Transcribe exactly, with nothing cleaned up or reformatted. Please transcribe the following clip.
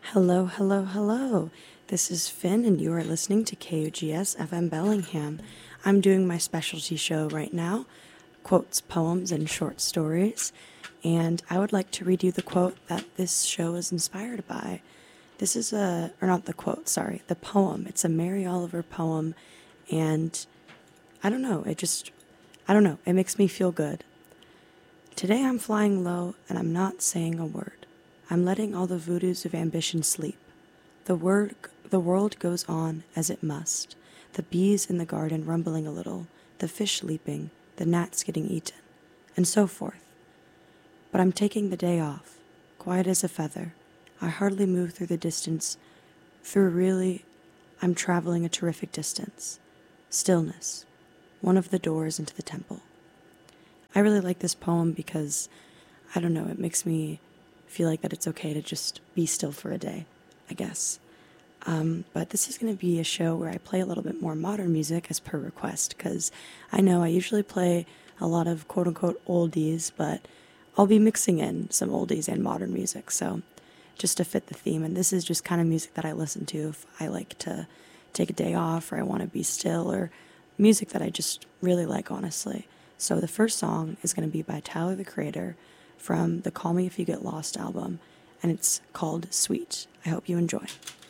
Hello, hello, hello. This is Finn, and you are listening to K U G S F M Bellingham. I'm doing my specialty show right now, quotes, poems, and short stories, and I would like to read you the quote that this show is inspired by. This is a, or not the quote, sorry, the poem. It's a Mary Oliver poem, and I don't know, it just, I don't know, it makes me feel good. Today I'm flying low, and I'm not saying a word. I'm letting all the voodoos of ambition sleep. The word, the world goes on as it must. The bees in the garden rumbling a little, the fish leaping, the gnats getting eaten, and so forth. But I'm taking the day off, quiet as a feather. I hardly move through the distance. Through really, I'm traveling a terrific distance. Stillness, one of the doors into the temple. I really like this poem because, I don't know, it makes me feel like that it's okay to just be still for a day, I guess. Um, but this is going to be a show where I play a little bit more modern music as per request, because I know I usually play a lot of quote-unquote oldies, but I'll be mixing in some oldies and modern music, so just to fit the theme. And this is just kind of music that I listen to if I like to take a day off or I want to be still, or music that I just really like, honestly. So the first song is going to be by Tyler, the Creator, from the Call Me If You Get Lost album, and it's called Sweet. I hope you enjoy.